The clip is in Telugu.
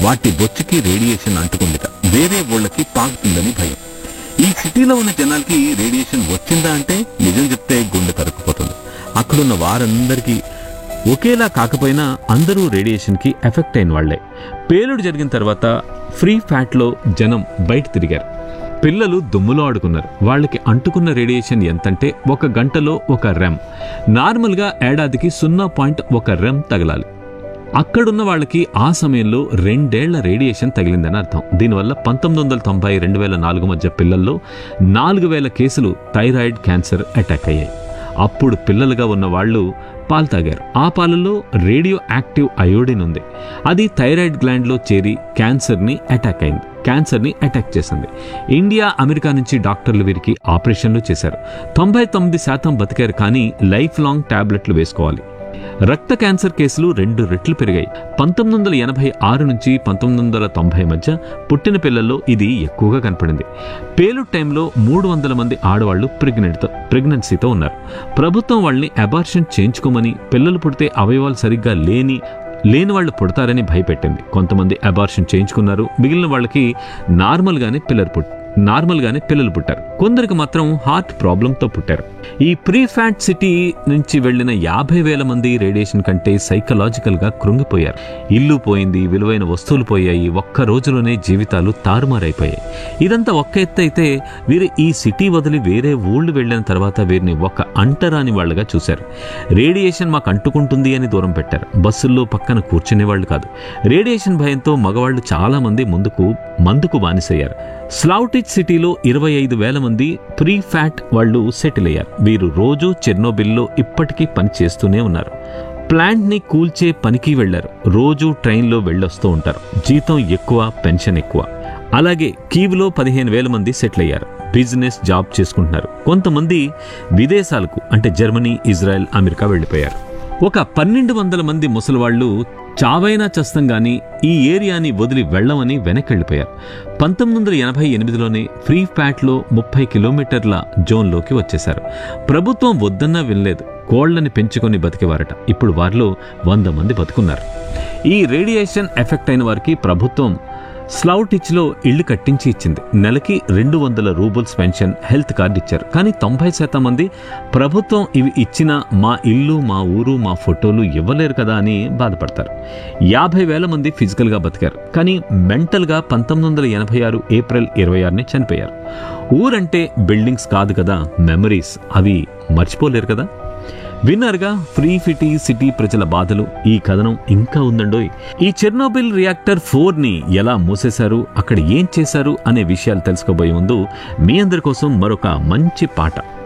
వాటి బొచ్చుకి రేడియేషన్ అంటుకుందిట. వేరే ఊళ్ళకి పాకుతుందని భయం. ఈ సిటీలో ఉన్న జనాలకి రేడియేషన్ వచ్చిందా అంటే నిజం చెప్తే గుండె తరుక్కుపోతుంది. అక్కడున్న వారందరికీ ఒకేలా కాకపోయినా అందరూ రేడియేషన్కి ఎఫెక్ట్ అయిన వాళ్లే. పేలుడు జరిగిన తర్వాత ఫ్రీ ఫ్యాట్లో జనం బయట తిరిగారు. పిల్లలు దుమ్ములో ఆడుకున్నారు. వాళ్ళకి అంటుకున్న రేడియేషన్ ఎంతంటే 1 గంటలో 1 రెమ్. నార్మల్గా ఏడాదికి 0.1 రెమ్ తగలాలి. అక్కడున్న వాళ్ళకి ఆ సమయంలో 2 ఏళ్ల రేడియేషన్ తగిలిందని అర్థం. దీనివల్ల 1990-2004 మధ్య పిల్లల్లో 4000 కేసులు థైరాయిడ్ క్యాన్సర్ అటాక్ అయ్యాయి. అప్పుడు పిల్లలుగా ఉన్న వాళ్ళు పాలు తాగారు. ఆ పాలలో రేడియో యాక్టివ్ అయోడిన్ ఉంది. అది థైరాయిడ్ గ్లాండ్లో చేరి క్యాన్సర్ని అటాక్ చేసింది. ఇండియా, అమెరికా నుంచి డాక్టర్లు వీరికి ఆపరేషన్లు చేశారు. 99% బతికారు. కానీ లైఫ్ లాంగ్ టాబ్లెట్లు వేసుకోవాలి. రక్త క్యాన్సర్ కేసులు 2 రెట్లు పెరిగాయి. 1986 నుంచి 1990 మధ్య పుట్టిన పిల్లల్లో ఇది ఎక్కువగా కనపడింది. పేలుడు టైంలో 300 మంది ఆడవాళ్లు ప్రెగ్నెన్సీతో ఉన్నారు. ప్రభుత్వం వాళ్ళని అబార్షన్ చేయించుకోమని, పిల్లలు పుడితే అవయవాలు సరిగ్గా లేని వాళ్ళు పుడతారని భయపెట్టింది. కొంతమంది అబార్షన్ చేయించుకున్నారు. మిగిలిన వాళ్ళకి నార్మల్గానే పిల్లలు పుట్టారు. కొందరికి మాత్రం హార్ట్ ప్రాబ్లంతో పుట్టారు. ఈ ప్రీ ఫ్యాట్ సిటీ నుంచి వెళ్లిన 50,000 మంది రేడియేషన్ కంటే సైకలాజికల్ గా కృంగిపోయారు. ఇల్లు పోయింది, విలువైన వస్తువులు పోయాయి, ఒక్క రోజులోనే జీవితాలు తారుమారైపోయాయి. ఇదంతా ఒక్క ఎత్తు అయితే వీరు ఈ సిటీ వదిలి వేరే ఊళ్ళు వెళ్లిన తర్వాత వీరిని ఒక అంటరాని వాళ్లుగా చూశారు. రేడియేషన్ మాకు అంటుకుంటుంది అని దూరం పెట్టారు. బస్సుల్లో పక్కన కూర్చునేవాళ్లు కాదు. రేడియేషన్ భయంతో మగవాళ్లు చాలా మంది మందుకు బానిసయ్యారు. స్లౌటిచ్ సిటీలో 25,000 మంది ప్రీ ఫ్యాట్ వాళ్ళు సెటిల్ అయ్యారు. వీరు రోజు చెర్నోబిల్లో ఇప్పటికీ పని చేస్తూనే ఉన్నారు. ప్లాంట్ని కూల్చే పనికి వెళ్లారు. రోజు ట్రైన్లో వెళ్ళొస్తూ ఉంటారు. జీతం ఎక్కువ, పెన్షన్ ఎక్కువ. అలాగే కీవ్లో 15,000 మంది సెటిల్ అయ్యారు. బిజినెస్ జాబ్ చేసుకుంటున్నారు. కొంతమంది విదేశాలకు అంటే జర్మనీ, ఇజ్రాయెల్, అమెరికా వెళ్ళిపోయారు. ఒక 1,200 మంది ముసలివాళ్లు చావైనా చస్తం గాని ఈ ఏరియాని వదిలి వెళ్లమని వెనకెళ్లిపోయారు. 1988లోనే ఫ్రీ ఫ్యాట్లో 30 కిలోమీటర్ల జోన్లోకి వచ్చేశారు. ప్రభుత్వం వద్దన్నా వినలేదు. కోళ్లని పెంచుకొని బతికేవారట. ఇప్పుడు వారిలో 100 మంది బతుకున్నారు. ఈ రేడియేషన్ ఎఫెక్ట్ అయిన వారికి ప్రభుత్వం స్లౌటిచ్లో ఇళ్లు కట్టించి ఇచ్చింది. నెలకి 200 రూబుల్స్ పెన్షన్, హెల్త్ కార్డు ఇచ్చారు. కానీ 90% మంది ప్రభుత్వం ఇవి ఇచ్చినా మా ఇల్లు, మా ఊరు, మా ఫోటోలు ఇవ్వలేరు కదా అని బాధపడతారు. 50,000 మంది ఫిజికల్గా బతికారు. కానీ మెంటల్గా 1986 ఏప్రిల్ 26ని చనిపోయారు. ఊరంటే బిల్డింగ్స్ కాదు కదా, మెమరీస్. అవి మర్చిపోలేరు కదా. విన్నర్గా ఫ్రీ సిటీ ప్రజల బాధలు. ఈ కథనం ఇంకా ఉందండోయ్. ఈ చెర్నోబిల్ రియాక్టర్ 4ని ఎలా మూసేశారు, అక్కడ ఏం చేశారు అనే విషయాలు తెలుసుకోబోయే ముందు మీ అందరి కోసం మరొక మంచి పాట.